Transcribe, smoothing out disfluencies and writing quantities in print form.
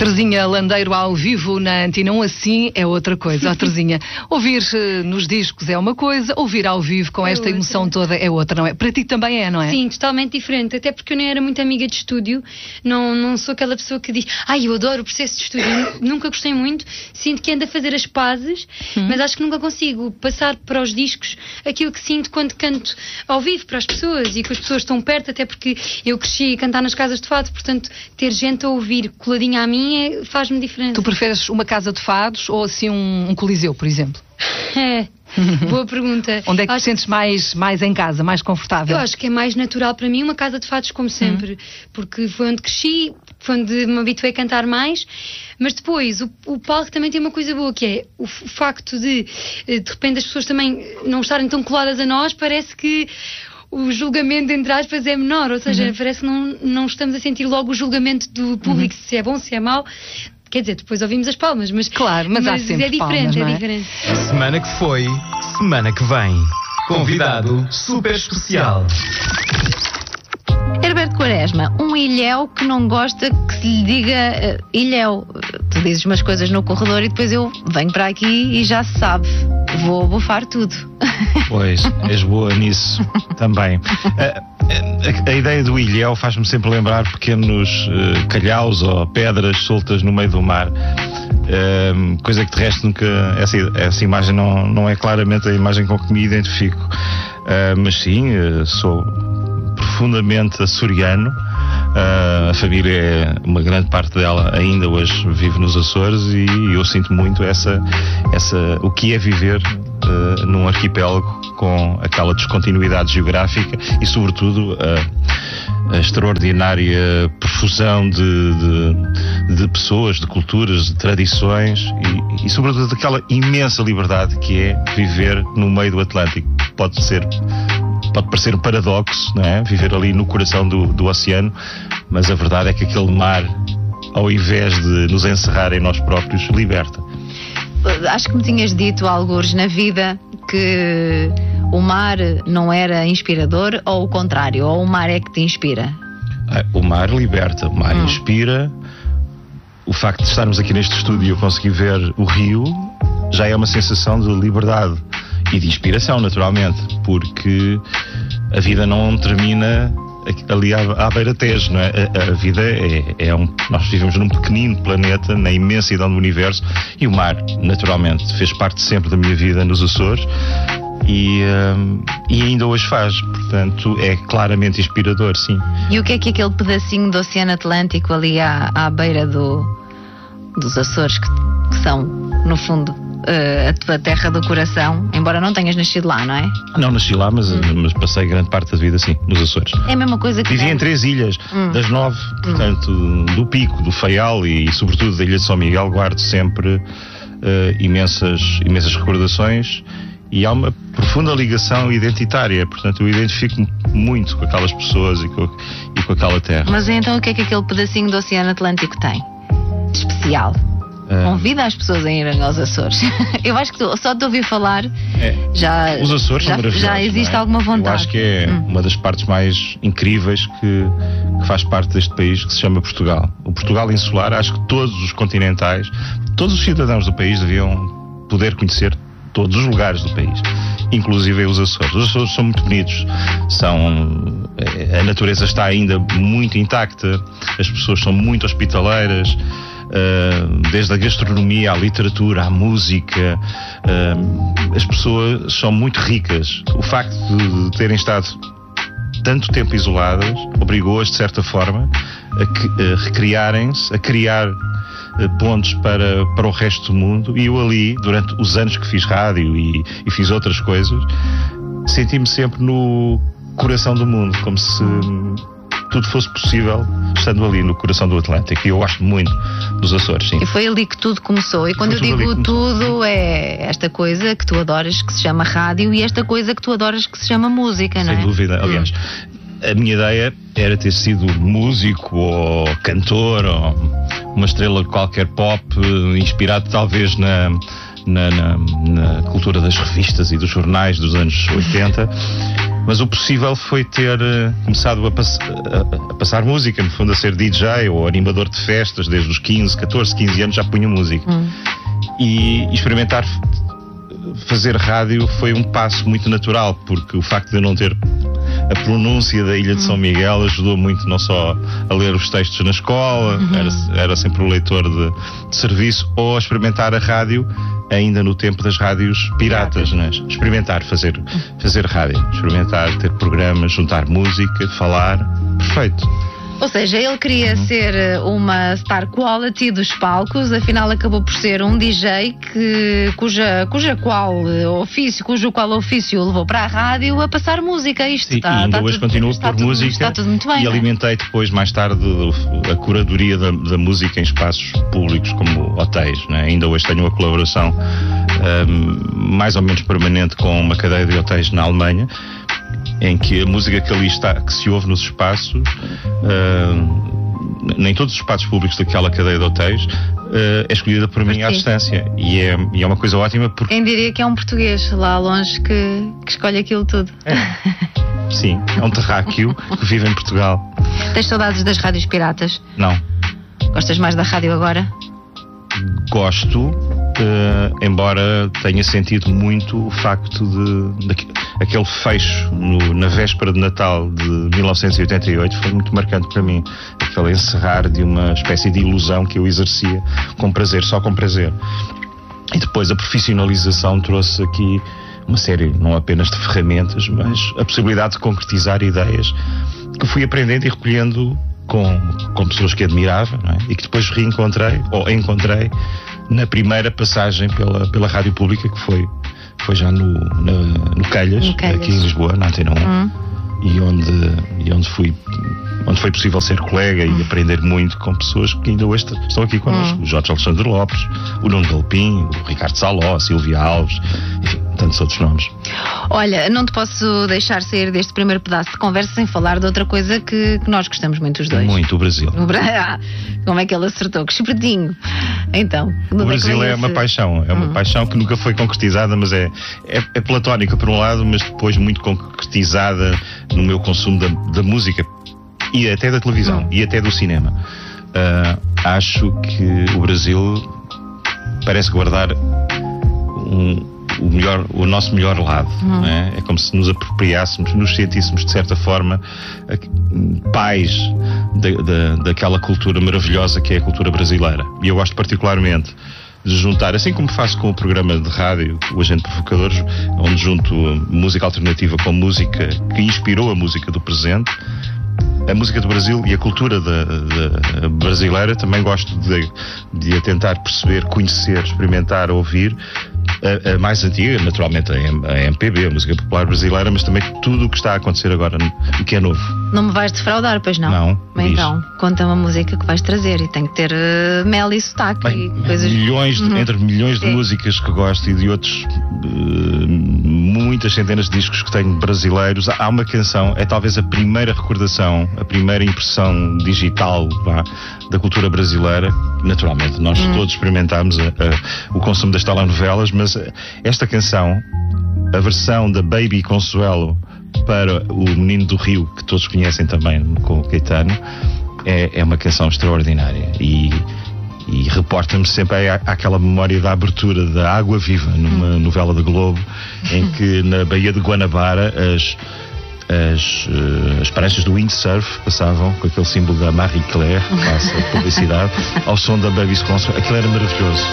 Terezinha Landeiro ao vivo na Antena 1, assim é outra coisa. Ó, Terezinha, ouvir nos discos é uma coisa, ouvir ao vivo com esta emoção toda é outra, não é? Para ti também é, não é? Sim, totalmente diferente. Até porque eu nem era muito amiga de estúdio. Não sou aquela pessoa que diz eu adoro o processo de estúdio. Nunca gostei muito. Sinto que ando a fazer as pazes, mas acho que nunca consigo passar para os discos aquilo que sinto quando canto ao vivo para as pessoas e que as pessoas estão perto, até porque eu cresci a cantar nas casas de fado, portanto ter gente a ouvir coladinha a mim faz-me diferença. Tu preferes uma casa de fados ou assim um coliseu, por exemplo? Boa pergunta. Onde é que te sentes mais em casa, mais confortável? Eu acho que é mais natural para mim uma casa de fados, como sempre, porque foi onde cresci, foi onde me habituei a cantar mais. Mas depois o palco também tem uma coisa boa, que é o facto de repente as pessoas também não estarem tão coladas a nós. Parece que o julgamento, entre aspas, é menor, ou seja, parece que não estamos a sentir logo o julgamento do público, se é bom, se é mau. Quer dizer, depois ouvimos as palmas, mas claro, mas há sempre é diferente, palmas, não é? É diferente. A semana que foi, semana que vem. Convidado super especial. Herberto Quaresma, um ilhéu que não gosta que se lhe diga ilhéu. Tu dizes umas coisas no corredor e depois eu venho para aqui e já se sabe. Vou bufar tudo. Pois, és boa nisso também. A ideia do ilhéu faz-me sempre lembrar pequenos calhaus ou pedras soltas no meio do mar. Coisa que de resto nunca... Essa imagem não é claramente a imagem com que me identifico. Mas sim, sou profundamente açoriano. A família, uma grande parte dela ainda hoje vive nos Açores e eu sinto muito o que é viver num arquipélago com aquela descontinuidade geográfica e sobretudo a extraordinária profusão de pessoas, de culturas, de tradições e sobretudo aquela imensa liberdade que é viver no meio do Atlântico. Pode parecer um paradoxo, não é? Viver ali no coração do oceano, mas a verdade é que aquele mar, ao invés de nos encerrar em nós próprios, liberta. Acho que me tinhas dito, algures na vida, que o mar não era inspirador, ou o contrário, ou o mar é que te inspira? O mar liberta, o mar inspira. O facto de estarmos aqui neste estúdio e eu conseguir ver o rio já é uma sensação de liberdade e de inspiração, naturalmente, porque a vida não termina ali à beira-tejo, não é? A vida nós vivemos num pequenino planeta, na imensidão do universo, e o mar, naturalmente, fez parte sempre da minha vida nos Açores e ainda hoje faz, portanto é claramente inspirador, sim. E o que é que aquele pedacinho do Oceano Atlântico ali à beira dos Açores, que são, no fundo, a tua terra do coração, embora não tenhas nascido lá, não é? Não nasci lá, mas passei grande parte da vida, sim, nos Açores. É a mesma coisa que... Vivi em 3 ilhas, das 9, portanto, do Pico, do Faial e sobretudo da Ilha de São Miguel, guardo sempre imensas recordações e há uma profunda ligação identitária, portanto eu identifico-me muito com aquelas pessoas e com aquela terra. Mas então o que é que aquele pedacinho do Oceano Atlântico tem de especial? Convida as pessoas a irem aos Açores. Eu acho que só de ouvir falar os Açores são maravilhosos, já existe alguma vontade. Eu acho que é uma das partes mais incríveis que faz parte deste país, que se chama Portugal. O Portugal insular, acho que todos os continentais, todos os cidadãos do país deviam poder conhecer todos os lugares do país, inclusive os Açores. Os Açores são muito bonitos, a natureza está ainda muito intacta, as pessoas são muito hospitaleiras, desde a gastronomia à literatura, à música, as pessoas são muito ricas. O facto de terem estado tanto tempo isoladas obrigou-as, de certa forma, a recriarem-se, a criar pontos para o resto do mundo. E eu ali, durante os anos que fiz rádio e fiz outras coisas, senti-me sempre no coração do mundo, como se tudo fosse possível estando ali no coração do Atlântico. E eu gosto muito dos Açores, sim. E foi ali que tudo começou. E quando eu digo tudo, é esta coisa que tu adoras, que se chama rádio, e esta coisa que tu adoras, que se chama música, não é? Sem dúvida. Aliás, a minha ideia era ter sido músico ou cantor ou uma estrela de qualquer pop, inspirado talvez na cultura das revistas e dos jornais dos anos 80. Mas o possível foi ter começado a passar música, no fundo a ser DJ ou animador de festas desde os 14, 15 anos já punha música. E experimentar fazer rádio foi um passo muito natural, porque o facto de eu não ter a pronúncia da Ilha de São Miguel ajudou muito, não só a ler os textos na escola, era sempre o leitor de serviço, ou a experimentar a rádio ainda no tempo das rádios piratas, né? Experimentar fazer rádio, experimentar ter programas, juntar música, falar, perfeito. Ou seja, ele queria ser uma star quality dos palcos, afinal acabou por ser um DJ cujo qual ofício o levou para a rádio a passar música. Sim, e ainda hoje continuo a pôr música, está tudo muito bem, e alimentei depois, mais tarde, a curadoria da música em espaços públicos como hotéis, né? Ainda hoje tenho uma colaboração mais ou menos permanente com uma cadeia de hotéis na Alemanha, em que a música que ali está, que se ouve nos espaços, nem todos os espaços públicos daquela cadeia de hotéis, é escolhida por mim à distância, e é uma coisa ótima porque... Quem diria que é um português lá longe que escolhe aquilo tudo. Sim, é um terráqueo que vive em Portugal. Tens saudades das rádios piratas? Não. Gostas mais da rádio agora? Gosto, embora tenha sentido muito o facto de aquele fecho na véspera de Natal de 1988 foi muito marcante para mim. Aquele encerrar de uma espécie de ilusão que eu exercia com prazer, só com prazer. E depois a profissionalização trouxe aqui uma série, não apenas de ferramentas, mas a possibilidade de concretizar ideias que fui aprendendo e recolhendo com pessoas que admirava, não é? E que depois reencontrei, ou encontrei, na primeira passagem pela rádio pública, que foi já no Calhas, aqui em Lisboa, na Antena 1, e onde foi possível ser colega e aprender muito com pessoas que ainda hoje estão aqui connosco. O Jorge Alexandre Lopes, o Nuno Galpim, o Ricardo Saló, a Silvia Alves, enfim, tantos outros nomes. Olha, não te posso deixar sair deste primeiro pedaço de conversa sem falar de outra coisa que nós gostamos muito os dois. Muito, o Brasil. Como é que ele acertou? Que espertinho. Então, o Brasil é uma paixão, uma paixão que nunca foi concretizada, mas é platónica por um lado, mas depois muito concretizada no meu consumo da música e até da televisão e até do cinema. Acho que o Brasil parece guardar o nosso melhor lado, não é? É como se nos apropriássemos, nos sentíssemos de certa forma pais daquela cultura maravilhosa que é a cultura brasileira. E eu gosto particularmente de juntar, assim como faço com o programa de rádio, o Agente Provocadores, onde junto música alternativa com música que inspirou a música do presente, a música do Brasil e a cultura brasileira. Também gosto de a tentar perceber, conhecer, experimentar, ouvir a mais antiga, naturalmente a MPB, a música popular brasileira, mas também tudo o que está a acontecer agora, o que é novo. Não me vais defraudar, pois não? Não. Então, conta uma música que vais trazer e tem que ter mel e sotaque. Bem, e coisas... entre milhões de músicas que gosto e de outros muitas centenas de discos que tenho brasileiros, há uma canção, é talvez a primeira recordação, a primeira impressão digital da cultura brasileira. Naturalmente, nós todos experimentámos o consumo das telenovelas, mas esta canção, a versão da Baby Consuelo para o Menino do Rio, que todos conhecem também com o Caetano, é uma canção extraordinária e reporta-me sempre àquela memória da abertura da Água Viva, numa novela da Globo, em que na Baía de Guanabara as pranchas do windsurf passavam com aquele símbolo da Marie Claire, passa a publicidade, ao som da Baby Consuelo. Aquilo era maravilhoso.